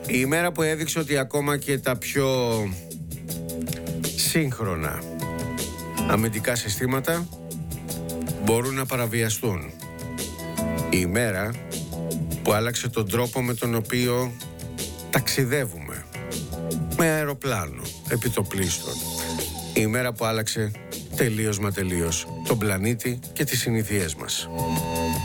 Η ημέρα που έδειξε ότι ακόμα και τα πιο σύγχρονα αμυντικά συστήματα μπορούν να παραβιαστούν. Η ημέρα που άλλαξε τον τρόπο με τον οποίο ταξιδεύουμε με αεροπλάνο, επιτοπλίστων. Η ημέρα που άλλαξε τελείως τον πλανήτη και τις συνήθειές μας.